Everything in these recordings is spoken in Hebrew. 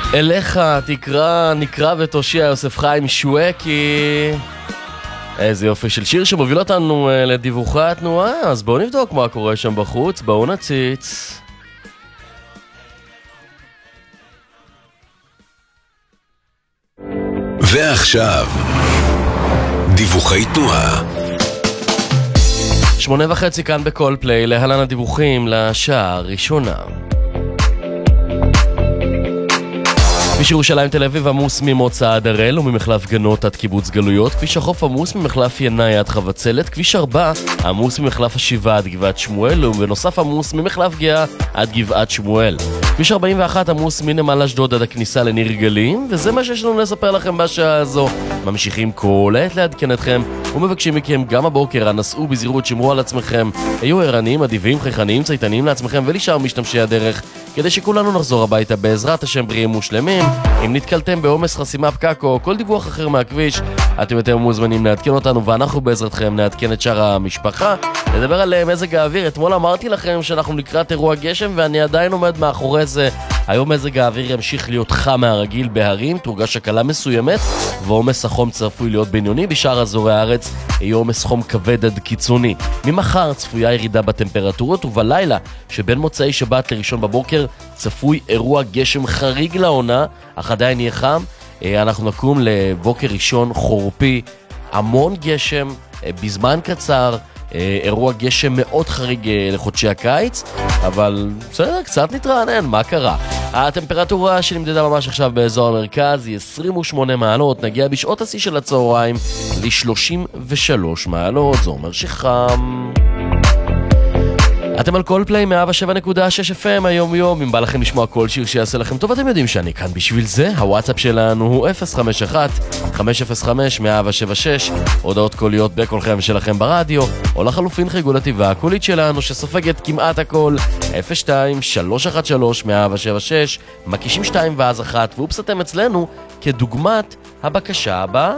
אליך תקרא, נקרא ותושיע יוסף חיים שווקי. איזה יופי של שיר שמוביל אותנו לדיווחי התנועה. אז בואו נבדוק מה קורה שם בחוץ, בואו נציץ. ועכשיו דיווחי תנועה 8:30 כאן בכל פליי, להלן הדיווחים לשעה הראשונה. כביש ירושלים תל אביב עמוס ממוצא עד הראל וממחלף גנות עד קיבוץ גלויות. כביש החוף עמוס ממחלף ינאי עד חבצלת. כביש 4 עמוס ממחלף השבעה עד גבעת שמואל, ובנוסף עמוס ממחלף גאה עד גבעת שמואל. כביש 41 עמוס מנמל אשדוד עד הכניסה לניר גלים, וזה מה שיש לנו לספר לכם בשעה הזו. ממשיכים כל עת לעדכן אתכם ומבקשים מכם גם הבוקר, נסעו בזהירות, שמרו על עצמכם, היו ערניים, אדיבים, חייכניים, צייתניים לעצמכם ולשאר משתמשי הדרך, כדי שכולנו נחזור הביתה בעזרת השם בריאים ושלמים. אם נתקלתם בעומס, חסימה, פקק או כל דיווח אחר מהכביש, אתם יותר מוזמנים לעדכן אותנו, ואנחנו בעזרתכם נעדכן את שאר המשפחה. נדבר על מזג האוויר. אתמול אמרתי לכם שאנחנו לקראת אירוע גשם, ואני עדיין עומד מאחורי זה. היום מזג האוויר ימשיך להיות חם מהרגיל בהרים, תורגש הקלה מסוימת, ועומס החום צפוי להיות בינוני. בשאר אזורי הארץ יהיה עומס חום כבד עד קיצוני. ממחר צפויה ירידה בטמפרטורות, ובלילה שבין מוצאי שבת לראשון בבוקר צפוי אירוע גשם חריג לעונה, אך עדיין יהיה חם. אנחנו נקום לבוקר ראשון חורפי, המון גשם בזמן קצר, אירוע גשם מאוד חריג לחודשי הקיץ, אבל בסדר, קצת נתרענן, מה קרה? הטמפרטורה שנמדדה ממש עכשיו באזור המרכז היא 28 מעלות, נגיע בשעות השיא של הצהריים ל-33 מעלות, זה אומר שחם. אתם על כל פליי 107.6 FM היום יום. אם בא לכם לשמוע כל שיר שיעשה לכם טוב, אתם יודעים שאני כאן בשביל זה. הוואטסאפ שלנו הוא 051-505-176, הודעות קוליות בקולכם שלכם ברדיו, או לחלופין חיגול הטבעה הקולית שלנו שסופגת כמעט הכל, 02-313-176, מקישים 2 ואז 1, ואופס אתם אצלנו כדוגמת הבקשה הבאה.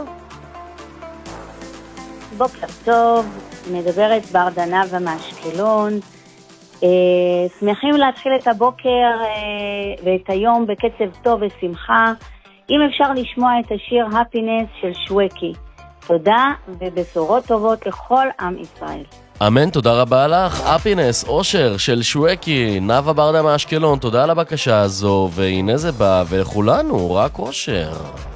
בוקר טוב, מדברת ברדנה ומאשקלון. שמחים להתחיל את הבוקר ואת היום בקצב טוב ושמחה. אם אפשר לשמוע את השיר Happiness של שווקי. תודה ובשורות טובות לכל עם ישראל. אמן, תודה רבה לך. Happiness, אושר של שווקי. נאווה ברדה מאשקלון, תודה על הבקשה הזו, והנה זה בא, ולכולנו רק אושר.